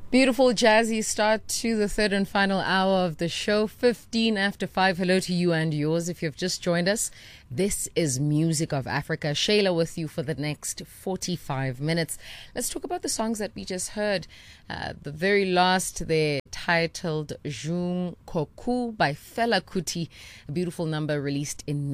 Beautiful jazzy start to the third and final hour of the show. 15 after 5. Hello to you and yours. If you've just joined us, this is Music of Africa. Shayla with you for the next 45 minutes. Let's talk about the songs that we just heard. The very last there, titled Jung Koku by Fela Kuti, a beautiful number released in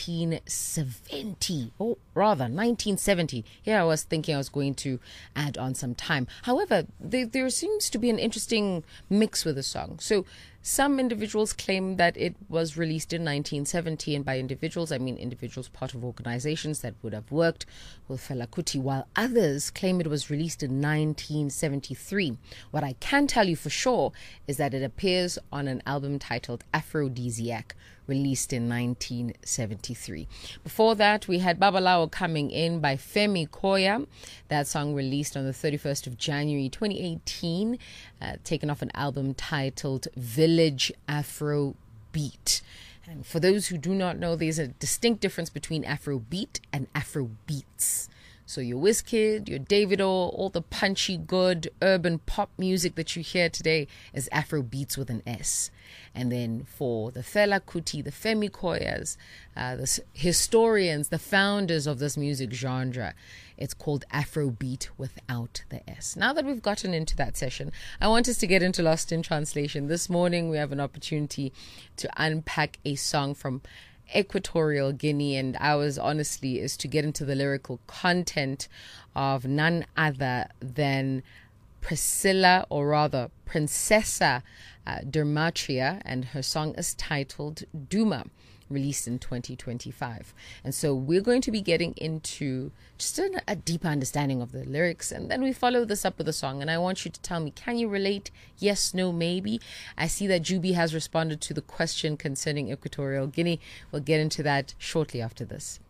1970. Oh, rather, 1970. Here I was thinking I was going to add on some time. However, there seems to be an interesting mix with the song. So some individuals claim that it was released in 1970, and by individuals, I mean individuals part of organizations that would have worked with Fela Kuti, while others claim it was released in 1973. What I can tell you for sure is that it appears on an album titled Aphrodisiac, released in 1973. Before that, we had Babalawo Coming In by Femi Koya. That song released on the 31st of January 2018, taken off an album titled Village Afro Beat. And for those who do not know, there's a distinct difference between Afrobeat and Afrobeats. So your Wizkid, your Davido, all the punchy, good urban pop music that you hear today is Afrobeats with an S. And then for the Fela Kuti, the Femi Koyas, the historians, the founders of this music genre, it's called Afrobeat without the S. Now that we've gotten into that session, I want us to get into Lost in Translation. This morning we have an opportunity to unpack a song from Equatorial Guinea, and ours honestly is to get into the lyrical content of none other than Priscilla, or rather Princessa Dermatria, and her song is titled Duma, released in 2025. And so we're going to be getting into just a deeper understanding of the lyrics, and then we follow this up with a song. And I want you to tell me, can you relate? Yes, no, maybe. I see that Juby has responded to the question concerning Equatorial Guinea. We'll get into that shortly after this.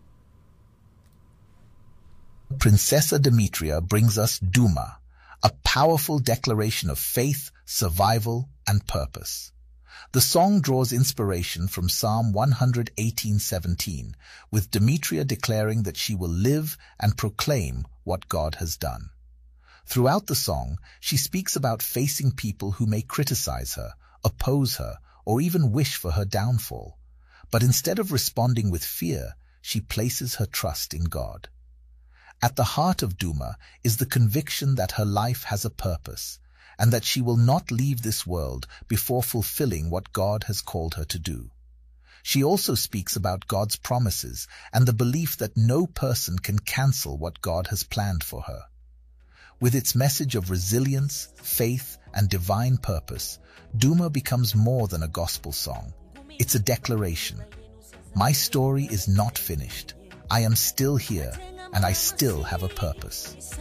Princessa Demetria brings us Duma, a powerful declaration of faith, survival, and purpose. The song draws inspiration from Psalm 118:17, with Demetria declaring that she will live and proclaim what God has done. Throughout the song, she speaks about facing people who may criticize her, oppose her, or even wish for her downfall. But instead of responding with fear, she places her trust in God. At the heart of Duma is the conviction that her life has a purpose, and that she will not leave this world before fulfilling what God has called her to do. She also speaks about God's promises and the belief that no person can cancel what God has planned for her. With its message of resilience, faith, and divine purpose, Duma becomes more than a gospel song. It's a declaration. My story is not finished. I am still here, and I still have a purpose.